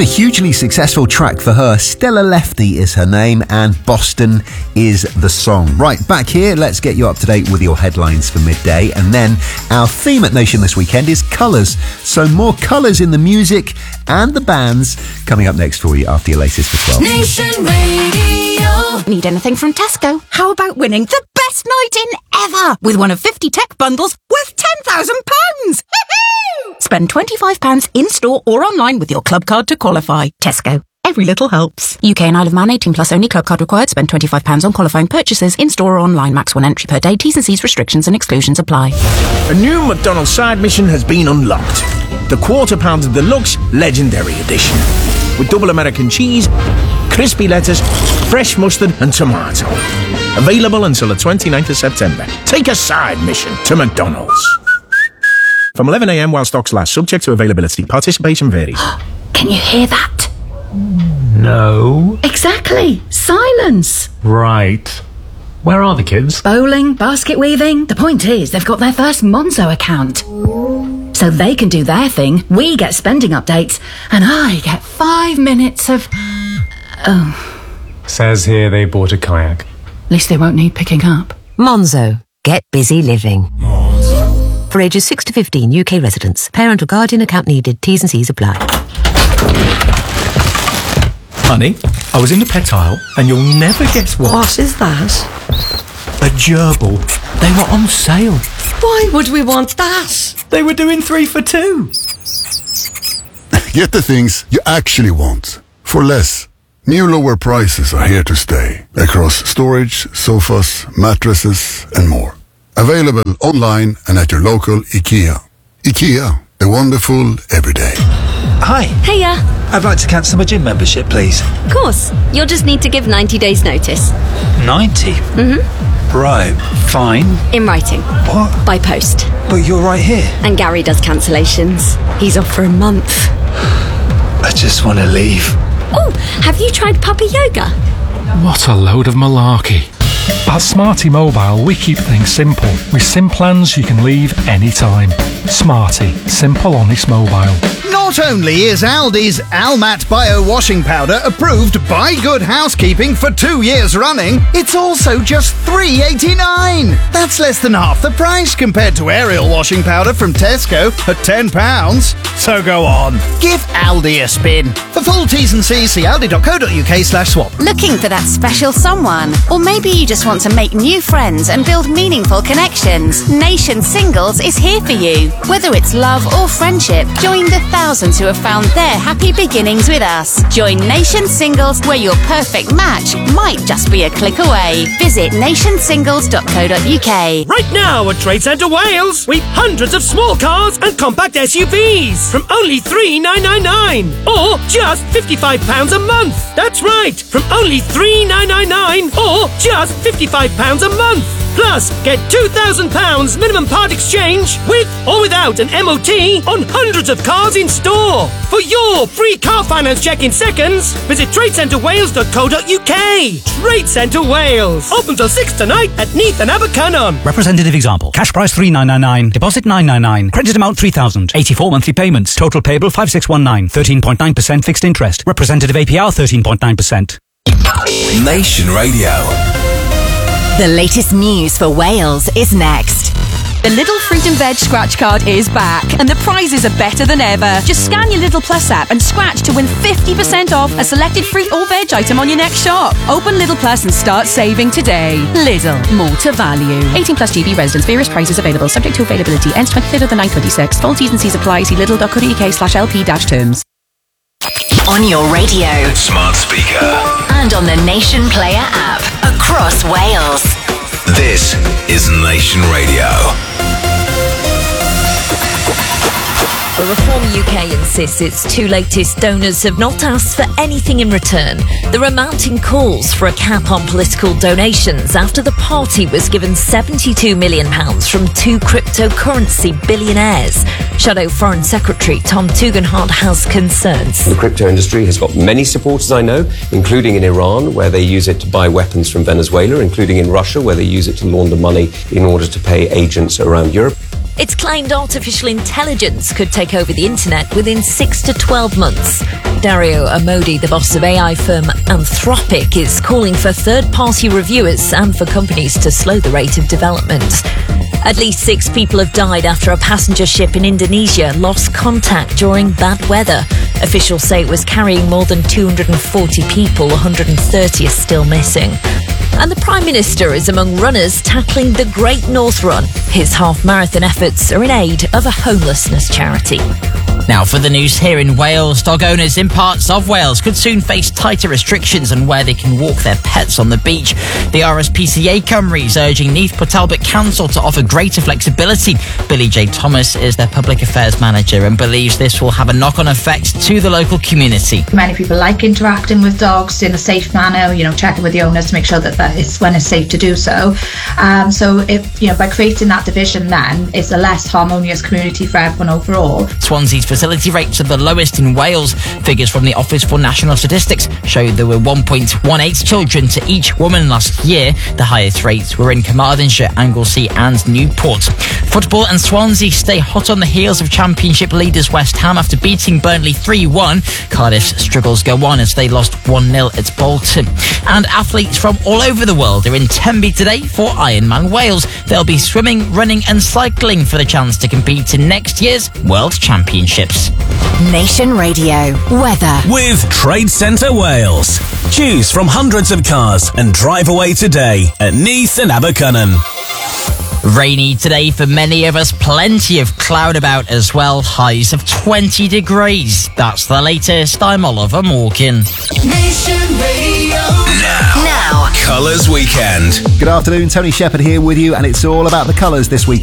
a hugely successful track for her. Stella Lefty is her name, and Boston is the song. Right, back here, let's get you up to date with your headlines for midday. And then our theme at Nation this weekend is colours. So more colours in the music and the bands coming up next for you after your latest for 12. Nation Radio. Need anything from Tesco? How about winning the best night in ever with one of 50 tech bundles worth £10,000? Spend £25 in-store or online with your club card to qualify. Tesco. Every little helps. UK and Isle of Man 18 plus only. Club card required. Spend £25 on qualifying purchases in-store or online. Max 1 entry per day. T's and C's, restrictions and exclusions apply. A new McDonald's side mission has been unlocked. The Quarter Pounder Deluxe Legendary Edition. With double American cheese, crispy lettuce, fresh mustard and tomato. Available until the 29th of September. Take a side mission to McDonald's. From 11 a.m. while stocks last, subject to availability. Participation varies. Can you hear that? No. Exactly. Silence. Right. Where are the kids? Bowling, basket weaving. The point is, they've got their first Monzo account. So they can do their thing, we get spending updates, and I get 5 minutes of... Says here they bought a kayak. At least they won't need picking up. Monzo. Get busy living. For ages 6 to 15, UK residents. Parent or guardian account needed. T's and C's apply. Honey, I was in the pet aisle and you'll never guess what. What is that? A gerbil. They were on sale. Why would we want that? They were doing 3 for 2. Get the things you actually want for less. New lower prices are here to stay across storage, sofas, mattresses and more. Available online and at your local IKEA. IKEA, the wonderful everyday. Hi. Hiya. I'd like to cancel my gym membership, please. Of course. You'll just need to give 90 days notice. 90? Mm-hmm. Right, fine. In writing. What? By post. But you're right here. And Gary does cancellations. He's off for a month. I just want to leave. Oh, have you tried puppy yoga? What a load of malarkey. At Smarty Mobile, we keep things simple. With SIM plans you can leave anytime. Smarty. Simple, honest mobile. Not only is Aldi's Almat Bio Washing Powder approved by Good Housekeeping for 2 years running, it's also just $3.89. That's less than half the price compared to Ariel Washing Powder from Tesco at £10. So go on, give Aldi a spin. For full T's and C's, see aldi.co.uk/swap. Looking for that special someone? Or maybe you just want to make new friends and build meaningful connections? Nation Singles is here for you. Whether it's love or friendship, join the thousands who have found their happy beginnings with us. Join Nation Singles, where your perfect match might just be a click away. Visit nationsingles.co.uk. Right now at Trade Centre Wales, we've hundreds of small cars and compact SUVs from only $3,999 or just £55 a month. That's right, from only $3,999 or just £55 a month. Plus, get £2,000 minimum part exchange with or without an MOT on hundreds of cars in store. For your free car finance check in seconds, visit tradecentrewales.co.uk. Trade Centre Wales. Open till 6 tonight at Neath and Abercynon. Representative example. Cash price $3,999. Deposit $999. Credit amount $3,000. 84 monthly payments. Total payable $5,619. 13.9% fixed interest. Representative APR 13.9%. Nation Radio. The latest news for Wales is next. The Lidl Fruit and Veg scratch card is back, and the prizes are better than ever. Just scan your Lidl Plus app and scratch to win 50% off a selected fruit or veg item on your next shop. Open Lidl Plus and start saving today. Lidl, more to value. 18 plus GB residents. Various prices available, subject to availability. Ends 25th of the 9/26. Full T's and C's apply. See lidl.co.uk/LP-terms. On your radio, smart speaker, and on the Nation Player app across Wales. This is Nation Radio. Well, Reform UK insists its two latest donors have not asked for anything in return. There are mounting calls for a cap on political donations after the party was given £72 million from two cryptocurrency billionaires. Shadow Foreign Secretary Tom Tugendhat has concerns. The crypto industry has got many supporters, I know, including in Iran, where they use it to buy weapons from Venezuela, including in Russia, where they use it to launder money in order to pay agents around Europe. It's claimed artificial intelligence could take over the internet within 6 to 12 months. Dario Amodi, the boss of AI firm Anthropic, is calling for third-party reviewers and for companies to slow the rate of development. At least 6 people have died after a passenger ship in Indonesia lost contact during bad weather. Officials say it was carrying more than 240 people, 130 are still missing. And the Prime Minister is among runners tackling the Great North Run. His half-marathon efforts are in aid of a homelessness charity. Now for the news here in Wales. Dog owners in parts of Wales could soon face tighter restrictions on where they can walk their pets on the beach. The RSPCA Cymru is urging Neath Port Talbot Council to offer greater flexibility. Billy J. Thomas is their public affairs manager and believes this will have a knock-on effect to the local community. Many people like interacting with dogs in a safe manner, checking with the owners to make sure that it's when it's safe to do so. So if, by creating that division then, it's a less harmonious community for everyone overall. Swansea's fertility rates are the lowest in Wales. Figures from the Office for National Statistics show there were 1.18 children to each woman last year. The highest rates were in Carmarthenshire, Anglesey and Newport. Football and Swansea stay hot on the heels of Championship leaders West Ham after beating Burnley 3-1. Cardiff's struggles go on as they lost 1-0 at Bolton. And athletes from all over the world are in Tenby today for Ironman Wales. They'll be swimming, running and cycling for the chance to compete in next year's World Championships. Nation Radio weather with Trade Centre Wales. Choose from hundreds of cars and drive away today at Neath and Abercynon. Rainy today for many of us, plenty of cloud about as well, highs of 20 degrees. That's the latest. I'm Oliver Morgan. Nation Radio. Now. Colours Weekend. Good afternoon, Tony Shepherd here with you, and it's all about the colours this week.